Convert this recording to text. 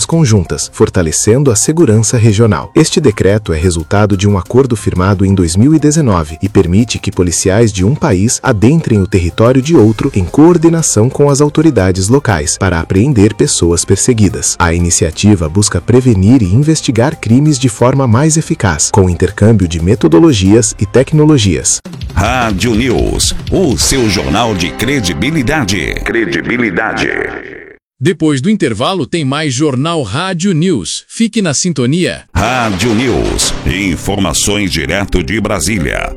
conjuntas, fortalecendo a segurança regional. Este decreto é resultado de um acordo firmado em 2019 e permite que policiais de um país adentrem o território de outro em coordenação com as autoridades locais para apreender pessoas perseguidas. A iniciativa busca prevenir e investigar crimes de forma mais eficaz, com intercâmbio de metodologias e tecnologias. Rádio News, o seu jornal de credibilidade. Depois do intervalo tem mais Jornal Rádio News. Fique na sintonia. Rádio News, informações direto de Brasília.